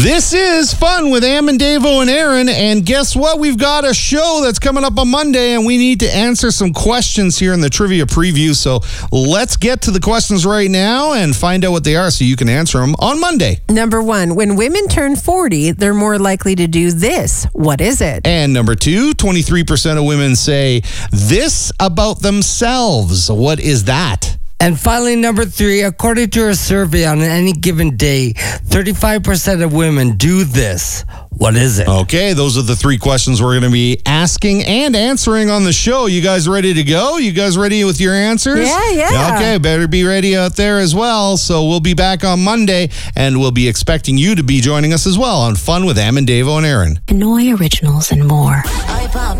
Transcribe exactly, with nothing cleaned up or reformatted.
This is Fun with Am and Davo and Aaron, and guess what? We've got a show that's coming up on Monday, and we need to answer some questions here in the trivia preview, so let's get to the questions right now and find out what they are so you can answer them on Monday. Number one, when women turn forty, they're more likely to do this. What is it? And number two, twenty-three percent of women say this about themselves. What is that? And finally, number three, according to a survey on any given day, thirty-five percent of women do this. What is it? Okay, those are the three questions we're going to be asking and answering on the show. You guys ready to go? You guys ready with your answers? Yeah, yeah. Okay, better be ready out there as well. So we'll be back on Monday, and we'll be expecting you to be joining us as well on Fun with Am and Davo and Aaron. Hanoi Originals and more.